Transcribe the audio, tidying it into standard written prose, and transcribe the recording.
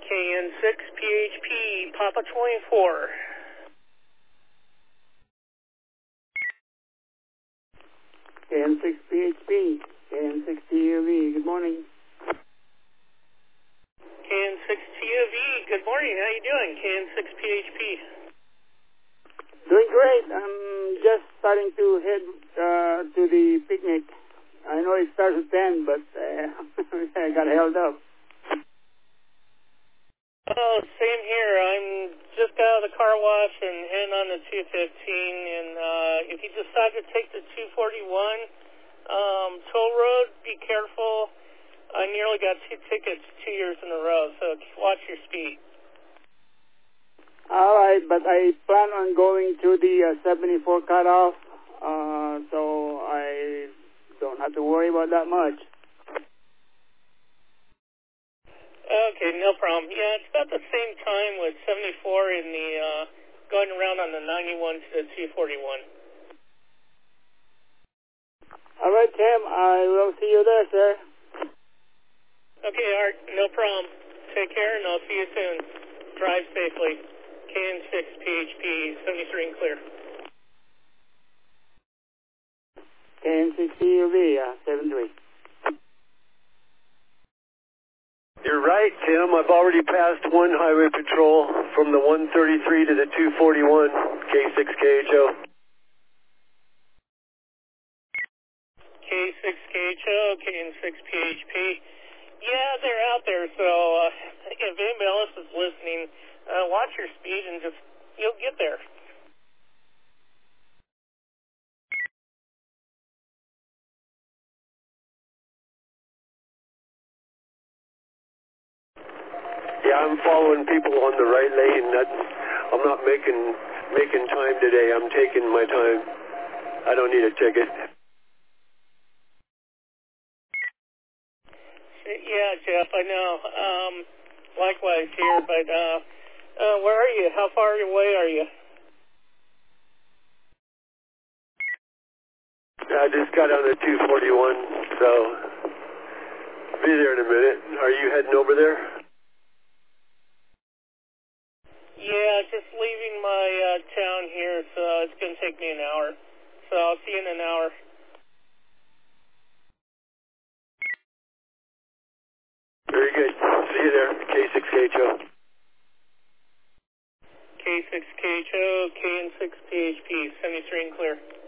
KN6PHP, Papa 24. KN6PHP, KN6TUV, good morning. KN6TUV, good morning. How you doing, KN6PHP? Doing great. I'm just starting to head to the picnic. I know it starts at 10, but I got held up. Oh, same here. I'm just out of the car wash and heading on the 215. And if you decide to take the 241 toll road, be careful. I nearly got 2 tickets 2 years in a row, so watch your speed. All right, but I plan on going to the 74 cutoff, so I don't have to worry about that much. Okay, no problem. Yeah, it's about the same time with 74 in the going around on the 91 to the 241. All right, Tim, I will see you there, sir. Okay, Art, no problem. Take care, and I'll see you soon. Drive safely. KN6PHP, 73 and clear. KN6TUV, 73. You're right, Tim. I've already passed one highway patrol from the 133 to the 241, K6KHO. K6KHO, KN6PHP. Yeah, they're out there, so if anybody else is listening, watch your speed and just, you'll get there. Yeah, I'm following people on the right lane. I'm not making time today. I'm taking my time. I don't need a ticket. Yeah, Jeff, I know. Likewise here, but where are you? How far away are you? I just got on the 241, so be there in a minute. Are you heading over there? Yeah, just leaving my town here, so it's going to take me an hour. So I'll see you in an hour. Very good. See you there, K6KHO. K6KHO, KN6PHP, 73 and clear.